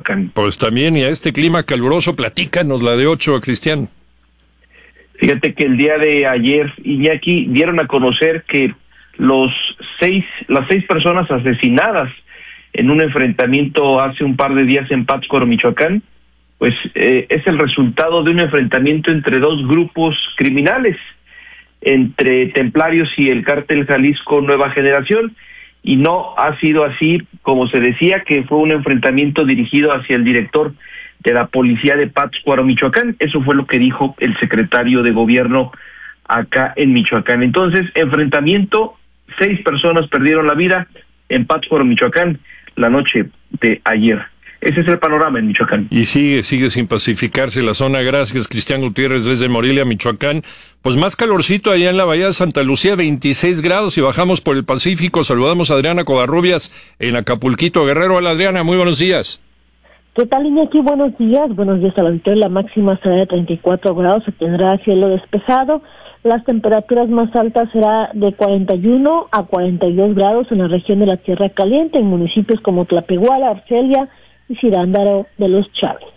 Michoacán. Pues también, y a este clima caluroso, platícanos la de 8, Cristian. Fíjate que el día de ayer, Iñaki, dieron a conocer que las seis personas asesinadas en un enfrentamiento hace un par de días en Pátzcuaro, Michoacán, pues es el resultado de un enfrentamiento entre dos grupos criminales, entre Templarios y el Cártel Jalisco Nueva Generación, y no ha sido así como se decía, que fue un enfrentamiento dirigido hacia el director de la policía de Pátzcuaro, Michoacán. Eso fue lo que dijo el secretario de gobierno acá en Michoacán. Entonces, enfrentamiento, 6 personas perdieron la vida en Pátzcuaro, Michoacán, la noche de ayer. Ese es el panorama en Michoacán. Y sigue sin pacificarse la zona. Gracias, Cristian Gutiérrez, desde Morelia, Michoacán. Pues más calorcito allá en la Bahía de Santa Lucía, 26 grados, y bajamos por el Pacífico. Saludamos a Adriana Covarrubias en Acapulquito, Guerrero. Hola, Adriana, muy buenos días. ¿Qué tal, Iñaki? Buenos días a la auditoría. La máxima será de 34 grados, se tendrá cielo despejado. Las temperaturas más altas será de 41 a 42 grados en la región de la Tierra Caliente, en municipios como Tlapehuala, Arcelia y Cirándaro de los Chávez.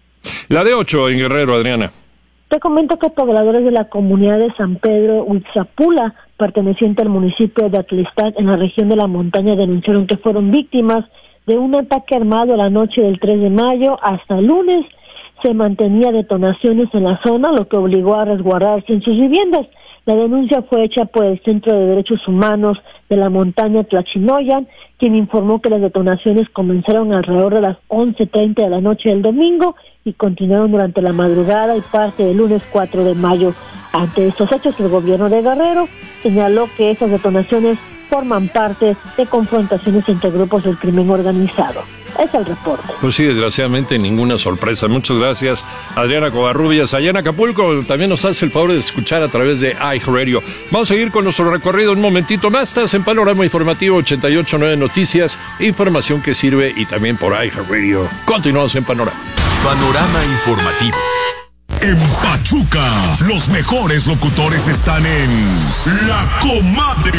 La de 8 en Guerrero, Adriana. Te comento que pobladores de la comunidad de San Pedro Huitzapula, perteneciente al municipio de Atlistac, en la región de la montaña, denunciaron que fueron víctimas de un ataque armado la noche del 3 de mayo hasta el lunes. Se mantenía detonaciones en la zona, lo que obligó a resguardarse en sus viviendas. La denuncia fue hecha por el Centro de Derechos Humanos de la montaña Tlachinoyan, quien informó que las detonaciones comenzaron alrededor de las 11:30 de la noche del domingo y continuaron durante la madrugada y parte del lunes 4 de mayo. Ante estos hechos, el gobierno de Guerrero señaló que esas detonaciones forman parte de confrontaciones entre grupos del crimen organizado. Es el reporte. Pues sí, desgraciadamente ninguna sorpresa. Muchas gracias, Adriana Covarrubias. Allá en Acapulco también nos hace el favor de escuchar a través de iHeartRadio. Vamos a seguir con nuestro recorrido un momentito más. Estás en Panorama Informativo 88.9 Noticias, información que sirve, y también por iHeartRadio. Continuamos en Panorama. Panorama Informativo. En Pachuca, los mejores locutores están en La Comadre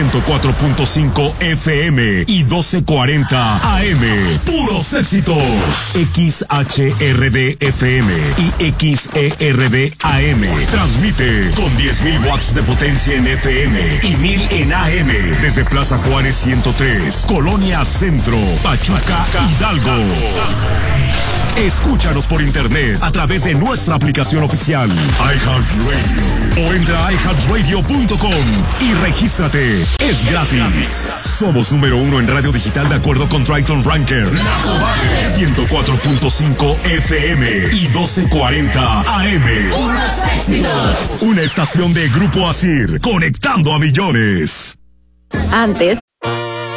104.5 FM y 1240 AM. Puros éxitos. XHRD FM y XERD AM. Transmite con 10,000 watts de potencia en FM y 1,000 en AM. Desde Plaza Juárez 103, Colonia Centro, Pachuca, Hidalgo. Escúchanos por internet a través de nuestra aplicación oficial iHeartRadio o entra a iHeartRadio.com y regístrate. Es gratis. Somos número 1 en radio digital de acuerdo con Triton Ranker. 104.5 FM y 1240 AM. Una estación de Grupo Asir, conectando a millones. Antes,